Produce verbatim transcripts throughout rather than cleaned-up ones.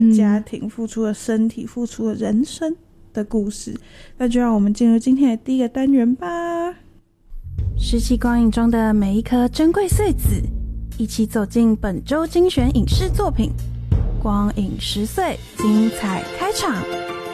家庭、嗯、付出了身体，付出了人生的故事。那就让我们进入今天的第一个单元吧。拾起光影中的每一颗珍贵碎子，一起走进本周精选影视作品，光影十岁，精彩开场。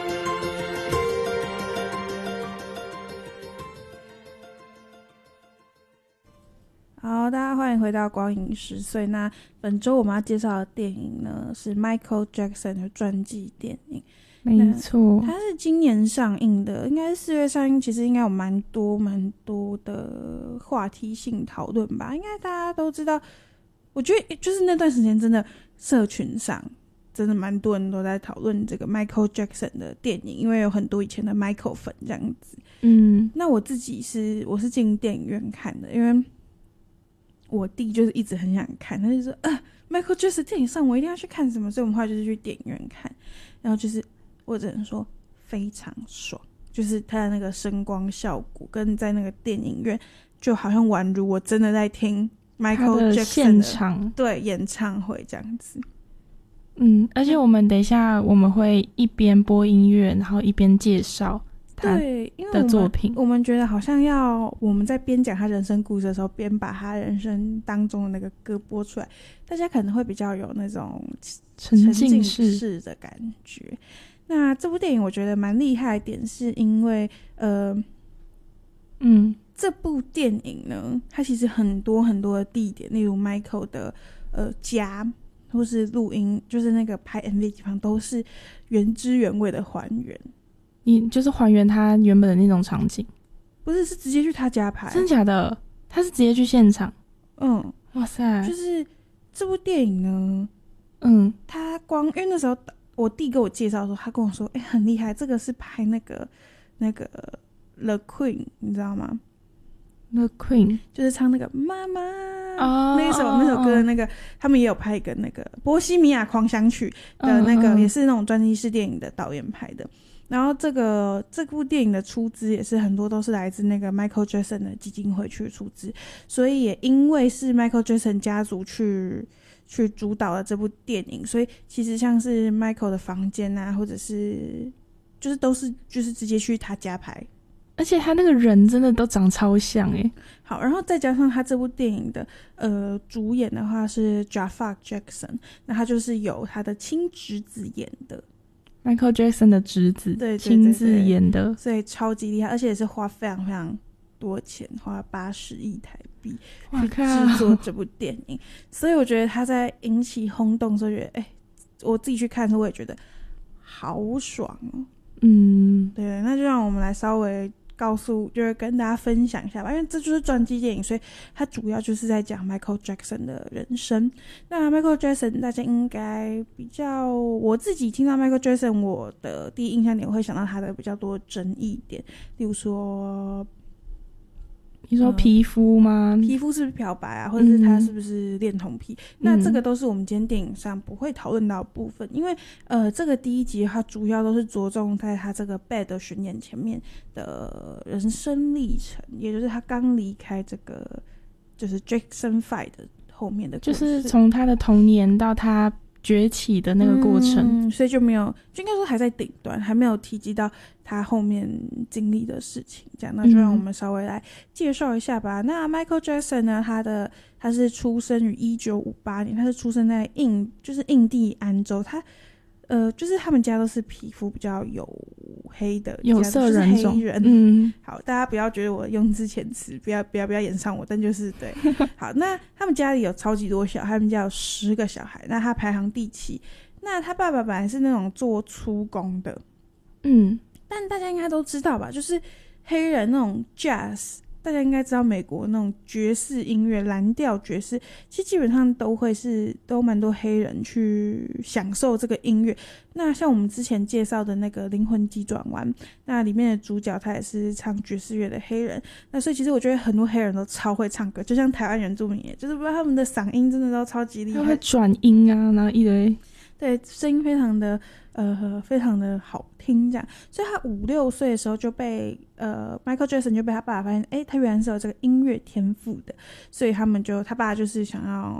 好，大家欢迎回到光影十岁。那本周我们要介绍的电影呢，是 Michael Jackson 的传记电影。 没错， 它是今年上映的，应该是四月上映。其实应该有蛮多蛮多的话题性讨论吧，应该大家都知道。我觉得就是那段时间真的社群上真的蛮多人都在讨论这个 Michael Jackson 的电影，因为有很多以前的 Michael 粉这样子。 嗯， 那我自己是我是进电影院看的，因为我弟就是一直很想看，他就说啊 Michael Jackson 电影上我一定要去看什么，所以我们后来就是去电影院看，然后就是我只能说非常爽，就是他的那个声光效果跟在那个电影院就好像宛如我真的在听 Michael Jackson 的现场对演唱会这样子。 嗯，而且我们等一下我们会一边播音乐，然后一边介绍他的作品。 我们觉得好像要我们在边讲他人生故事的时候，边把他人生当中的那个歌播出来，大家可能会比较有那种沉浸式的感觉。那这部电影我觉得蛮厉害的点是因为呃嗯这部电影呢，它其实很多很多的地点，例如 Michael 的呃家或是录音，就是那个拍 M V 地方都是原汁原味的还原。 你就是还原他原本的那种场景？ 不是，是直接去他家拍。 真的假的？他是直接去现场？ 嗯， 哇塞！ 就是这部电影呢， 嗯， 他光因为那时候我弟跟我介绍的时候，他跟我说，哎、欸，很厉害，这个是拍那个那个 The Queen， 你知道吗 ？The Queen 就是唱那个妈妈、 oh, 那一首、oh, 那首歌的那个，他们也有拍一个那个《波西米亚狂想曲》的那个，嗯嗯也是那种专辑式电影的导演拍的。然后这个这部电影的出资也是很多都是来自那个 Michael Jackson 的基金会去出资，所以也因为是 Michael Jackson 家族去去主导了这部电影，所以其实像是 Michael 的房间啊，或者是就是都是就是直接去他家拍， 而且他那个人真的都长超像耶。 好，然后再加上他这部电影的呃主演的话是 Jafar Jackson， 那他就是由他的亲侄子演的。 Michael Jackson 的侄子亲自演的， 所以超级厉害，而且也是花非常非常多钱，花八十亿台币去制作这部电影。所以我觉得他在引起轰动的时候，觉得哎、欸，我自己去看的时候，我也觉得好爽哦。嗯，对，那就让我们来稍微告诉，就是跟大家分享一下吧，因为这就是传记电影，所以它主要就是在讲 Michael Jackson 的人生。那 Michael Jackson 大家应该比较，我自己听到 Michael Jackson 我的第一印象点，我会想到他的比较多争议点，例如说你说皮肤吗、 嗯、皮肤是不是漂白啊，或者是他是不是恋童癖、嗯、那这个都是我们今天电影上不会讨论到的部分，因为呃，这个第一集它主要都是着重在他这个 Bad 巡演前面的人生历程，也就是他刚离开这个就是 Jackson Five 的后面的故事， 就是从他的童年到他崛起的那个过程、 嗯、所以就没有，就应该说还在顶端，还没有提及到他后面经历的事情，这样那就让我们稍微来介绍一下吧、嗯、那 Michael Jackson 呢，他的他是出生于一九五八年，他是出生在印就是印第安州，他呃就是他们家都是皮肤比较黝黑的有色人种、 就是、黑人嗯，好，大家不要觉得我用字遣词不要不要不要演上我，但就是对好，那他们家里有超级多小孩，他们家有十个小孩，那他排行第七，那他爸爸本来是那种做粗工的，嗯，但大家应该都知道吧，就是黑人那种 jazz， 大家应该知道美国那种爵士音乐，蓝调爵士，其实基本上都会是都蛮多黑人去享受这个音乐。那像我们之前介绍的那个灵魂急转弯，那里面的主角他也是唱爵士乐的黑人，那所以其实我觉得很多黑人都超会唱歌，就像台湾原住民也就是不知道他们的嗓音真的都超级厉害， 他会转音啊，然后一堆对声音非常的呃非常的好听这样，所以他五六岁的时候就被呃 Michael Jackson 就被他爸爸发现，哎，他原来是有这个音乐天赋的，所以他们就他爸就是想要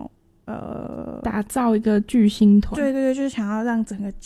呃打造一个巨星团。 对对对，就是想要让整个